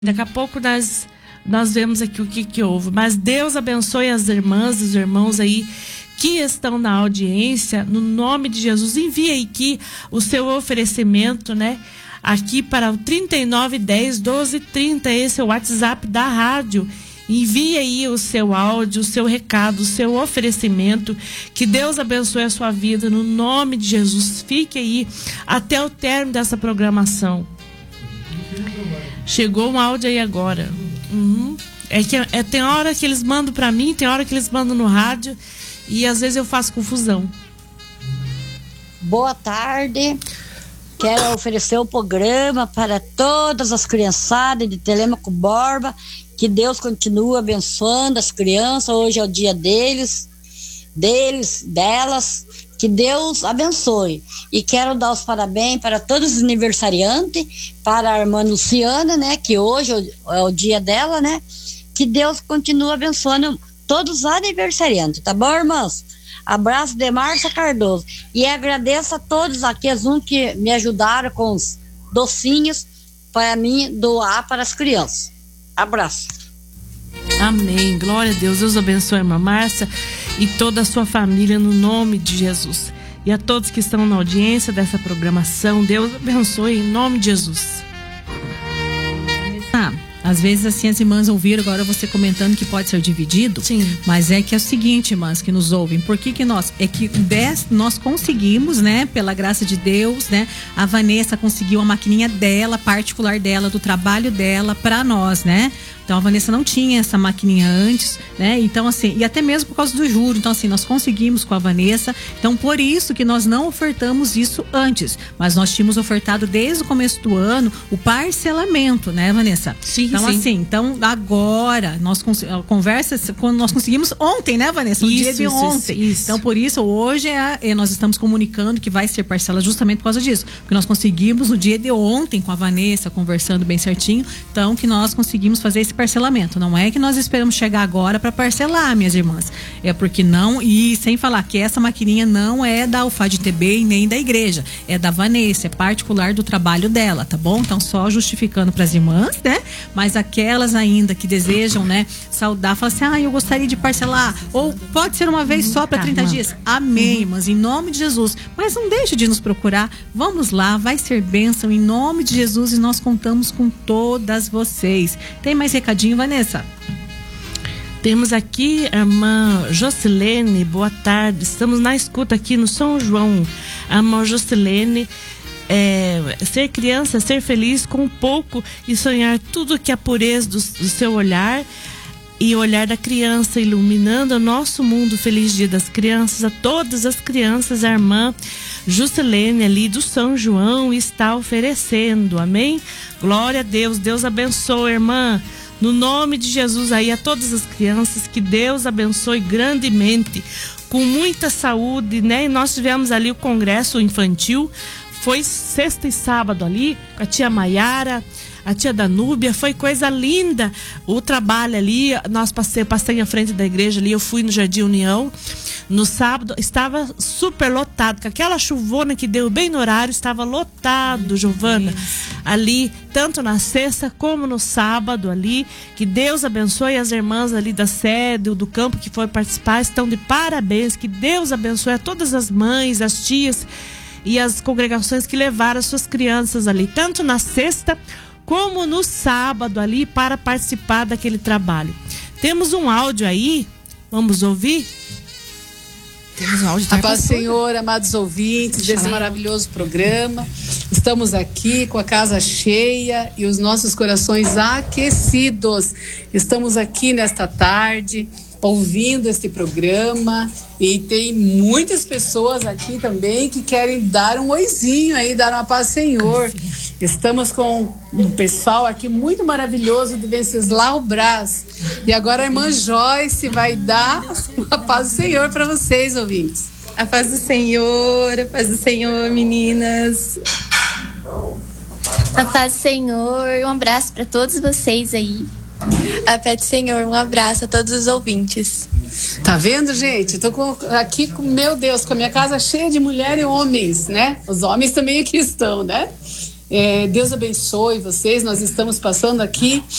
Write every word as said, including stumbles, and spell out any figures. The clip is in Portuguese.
Daqui a pouco nós, nós vemos aqui o que, que houve. Mas Deus abençoe as irmãs e os irmãos aí que estão na audiência. No nome de Jesus, envie aqui o seu oferecimento, né? Aqui para o trinta e nove, dez, doze, trinta. Esse é o WhatsApp da rádio. Envie aí o seu áudio, o seu recado, o seu oferecimento. Que Deus abençoe a sua vida no nome de Jesus. Fique aí até o término dessa programação. Chegou um áudio aí agora. Uhum. É que é, tem hora que eles mandam pra mim, tem hora que eles mandam no rádio e às vezes eu faço confusão. Boa tarde. Quero oferecer o programa para todas as criançadas de Telêmaco Borba. Que Deus continue abençoando as crianças. Hoje é o dia deles, deles, delas. Que Deus abençoe. E quero dar os parabéns para todos os aniversariantes, para a irmã Luciana, né, que hoje é o dia dela, né? Que Deus continue abençoando todos os aniversariantes, tá bom, irmãos? Abraço de Márcia Cardoso. E agradeço a todos aqueles um que me ajudaram com os docinhos para mim doar para as crianças. Abraço. Amém. Glória a Deus. Deus abençoe a irmã Márcia e toda a sua família no nome de Jesus. E a todos que estão na audiência dessa programação, Deus abençoe em nome de Jesus. Ah, às vezes assim as irmãs ouviram agora você comentando que pode ser dividido. Sim. Mas é que é o seguinte, irmãs que nos ouvem, por que que nós, é que dez, nós conseguimos, né, pela graça de Deus, né, a Vanessa conseguiu a maquininha dela, particular dela, do trabalho dela pra nós, né. Então a Vanessa não tinha essa maquininha antes, né? Então assim, e até mesmo por causa do juro. Então assim, nós conseguimos com a Vanessa. Então por isso que nós não ofertamos isso antes, mas nós tínhamos ofertado desde o começo do ano o parcelamento, né, Vanessa? Sim, então sim. assim, então agora nós a conversa quando nós conseguimos ontem, né, Vanessa? No isso, dia de isso, ontem. Isso, isso. Então por isso hoje é, a, é nós estamos comunicando que vai ser parcela justamente por causa disso, porque nós conseguimos no dia de ontem com a Vanessa conversando bem certinho, então que nós conseguimos fazer esse parcelamento. Não é que nós esperamos chegar agora para parcelar, minhas irmãs. É porque não, e sem falar que essa maquininha não é da U F A D T B e nem da igreja. É da Vanessa, é particular do trabalho dela, tá bom? Então só justificando para as irmãs, né? Mas aquelas ainda que desejam, né, saudar, falar assim, ah, eu gostaria de parcelar. Ou pode ser uma vez só para trinta dias. Amém, irmãs, em nome de Jesus. Mas não deixe de nos procurar. Vamos lá, vai ser bênção em nome de Jesus e nós contamos com todas vocês. Tem mais recadinho, Vanessa? Temos aqui a irmã Jocilene, boa tarde. Estamos na escuta aqui no São João. A irmã Jocilene, é, ser criança, ser feliz com pouco e sonhar tudo que é a pureza do, do seu olhar e o olhar da criança, iluminando o nosso mundo. Feliz Dia das Crianças a todas as crianças. A irmã Juscelene ali do São João está oferecendo, amém? Glória a Deus, Deus abençoe, irmã, no nome de Jesus aí a todas as crianças, que Deus abençoe grandemente, com muita saúde, né? E nós tivemos ali o congresso infantil, foi sexta e sábado ali, com a tia Maiara, a tia Danúbia, foi coisa linda o trabalho ali. Nós passei, passei à frente da igreja ali, eu fui no Jardim União no sábado, estava super lotado, com aquela chuvona que deu bem no horário, estava lotado, Giovana, ali, tanto na sexta como no sábado ali. Que Deus abençoe as irmãs ali da sede, do campo que foi participar, estão de parabéns. Que Deus abençoe a todas as mães, as tias e as congregações que levaram as suas crianças ali, tanto na sexta como no sábado ali, para participar daquele trabalho. Temos um áudio aí, vamos ouvir? Temos um áudio. A paz do Senhor, amados ouvintes desse maravilhoso programa. Estamos aqui com a casa cheia e os nossos corações aquecidos. Estamos aqui nesta tarde ouvindo este programa e tem muitas pessoas aqui também que querem dar um oizinho aí, dar uma paz do Senhor. Estamos com um pessoal aqui muito maravilhoso do Venceslau Brás. E agora a irmã Joyce vai dar a paz do Senhor para vocês, ouvintes. A paz do Senhor, a paz do Senhor, meninas. A paz do Senhor, um abraço para todos vocês aí. A paz do Senhor, um abraço a todos os ouvintes. Tá vendo, gente? Tô com, aqui com, meu Deus, com a minha casa cheia de mulher e homens, né? Os homens também aqui estão, né? É, Deus abençoe vocês. Nós estamos passando aqui